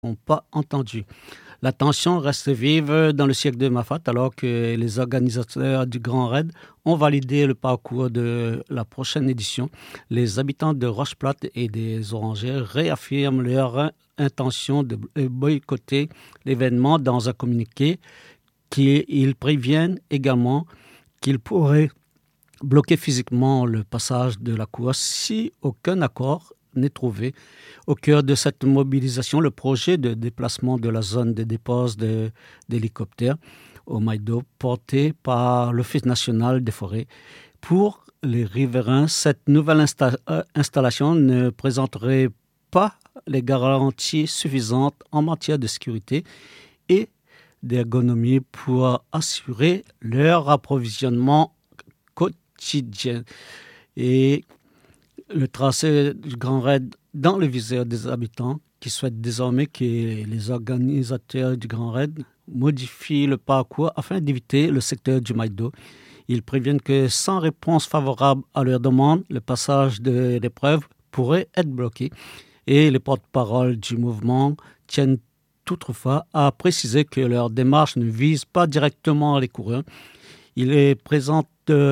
n'ont pas entendu. La tension reste vive dans le siècle de Mafat alors que les organisateurs du Grand Raid ont validé le parcours de la prochaine édition. Les habitants de Roche-Plate et des Orangers réaffirment leur intention de boycotter l'événement dans un communiqué qu'ils préviennent également qu'ils pourraient bloquer physiquement le passage de la course si aucun accord n'est trouvé. Au cœur de cette mobilisation, le projet de déplacement de la zone de dépose d'hélicoptères au Maïdo, porté par l'Office national des forêts. Pour les riverains, cette nouvelle installation ne présenterait pas les garanties suffisantes en matière de sécurité et d'ergonomie pour assurer leur approvisionnement quotidien. Et le tracé du Grand Raid dans le viseur des habitants qui souhaitent désormais que les organisateurs du Grand Raid modifient le parcours afin d'éviter le secteur du Maïdo. Ils préviennent que sans réponse favorable à leur demande, le passage de l'épreuve pourrait être bloqué. Et les porte-paroles du mouvement tiennent toutefois à préciser que leur démarche ne vise pas directement les coureurs. Ils présentent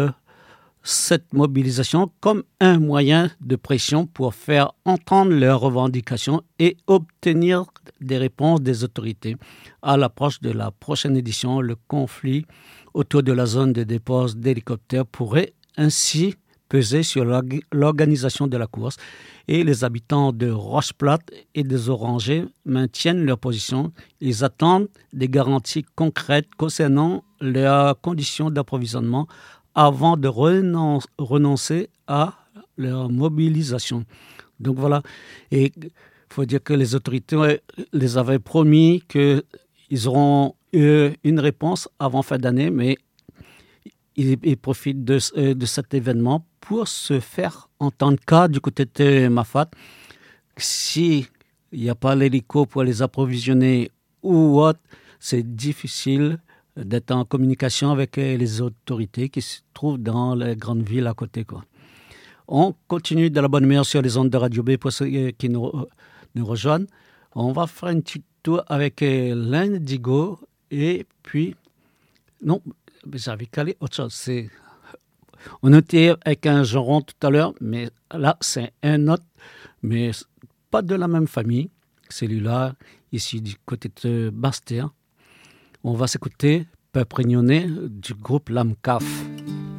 cette mobilisation comme un moyen de pression pour faire entendre leurs revendications et obtenir des réponses des autorités. À l'approche de la prochaine édition, le conflit autour de la zone de dépose d'hélicoptères pourrait ainsi peser sur l'organisation de la course et les habitants de Roche-Plate et des Orangers maintiennent leur position. Ils attendent des garanties concrètes concernant leurs conditions d'approvisionnement avant de renoncer à leur mobilisation. Donc voilà, et il faut dire que les autorités les avaient promis qu'ils auront une réponse avant fin d'année, mais ils profitent de cet événement pour se faire entendre. Car du côté de Mafat, s'il n'y a pas l'hélico pour les approvisionner ou autre, c'est difficile d'être en communication avec les autorités qui se trouvent dans les grandes villes à côté, quoi. On continue de la bonne humeur sur les ondes de Radio B pour ceux qui nous rejoignent. On va faire un petit tour avec l'Indigo et puis... Non, j'avais calé autre chose. On était avec un Geron tout à l'heure, mais là, c'est un autre, mais pas de la même famille. Celui-là, ici du côté de Bastia. On va s'écouter Peuple Réunionnais du groupe Lamcaf.